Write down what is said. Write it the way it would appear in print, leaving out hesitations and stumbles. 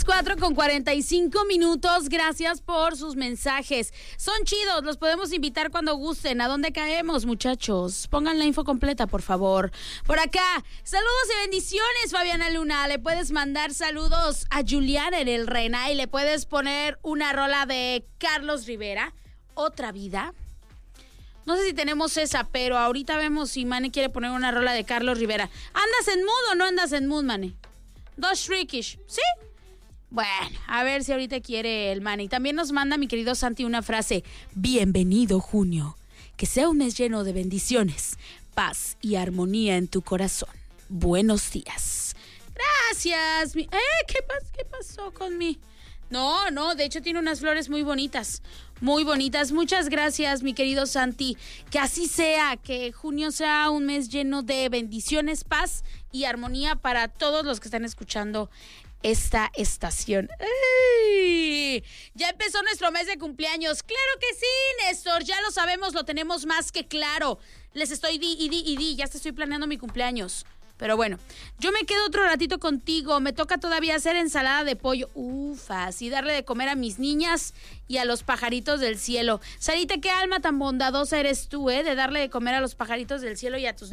4:45. Gracias por sus mensajes. Son chidos, los podemos invitar cuando gusten. ¿A dónde caemos, muchachos? Pongan la info completa, por favor. Por acá, saludos y bendiciones, Fabiana Luna. Le puedes mandar saludos a Juliana en el Rena y le puedes poner una rola de Carlos Rivera, Otra Vida. No sé si tenemos esa, pero ahorita vemos si Mane quiere poner una rola de Carlos Rivera. ¿Andas en mood o no andas en mood, Mane? Dos Shrikish, ¿sí? Bueno, a ver si ahorita quiere el Mane. Y también nos manda mi querido Santi una frase. Bienvenido, junio. Que sea un mes lleno de bendiciones, paz y armonía en tu corazón. Buenos días. Gracias. ¿Qué pasó con mí? No, de hecho tiene unas flores muy bonitas. Muy bonitas. Muchas gracias, mi querido Santi. Que así sea, que junio sea un mes lleno de bendiciones, paz y armonía para todos los que están escuchando esta estación. ¡Ay! Ya empezó nuestro mes de cumpleaños. Claro que sí, Néstor, ya lo sabemos, lo tenemos más que claro. Les estoy ya te estoy planeando mi cumpleaños. Pero bueno, yo me quedo otro ratito contigo. Me toca todavía hacer ensalada de pollo. Ufas, y darle de comer a mis niñas y a los pajaritos del cielo. Sarita, qué alma tan bondadosa eres tú, de darle de comer a los pajaritos del cielo y a tus